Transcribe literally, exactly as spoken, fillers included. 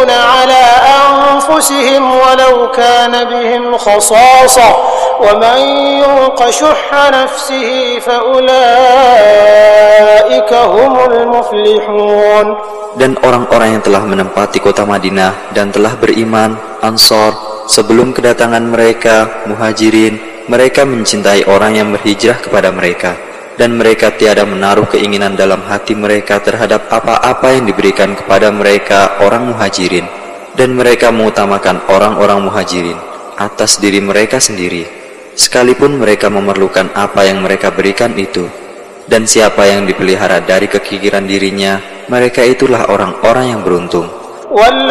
على أنفسهم ولو كان بهم خصاصة ومن يوق شح نفسه فأولئك هم المفلحون. Dan orang-orang yang telah menempati kota Madinah dan telah beriman, Ansor, sebelum kedatangan mereka, Muhajirin, mereka mencintai orang yang berhijrah kepada mereka, dan mereka tiada menaruh keinginan dalam hati mereka terhadap apa-apa yang diberikan kepada mereka orang Muhajirin, dan mereka mengutamakan orang-orang Muhajirin atas diri mereka sendiri, sekalipun mereka memerlukan apa yang mereka berikan itu. Dan siapa yang dipelihara dari kekikiran dirinya, mereka itulah orang-orang yang beruntung.